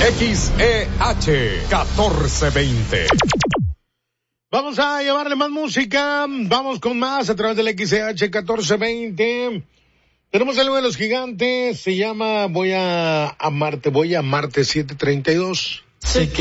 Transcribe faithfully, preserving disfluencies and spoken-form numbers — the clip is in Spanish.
X E H catorce veinte. Vamos a llevarle más música, vamos con más a través del X E H catorce veinte. Tenemos algo de los gigantes, se llama Voy a amarte, voy a amarte siete treinta y dos. Sé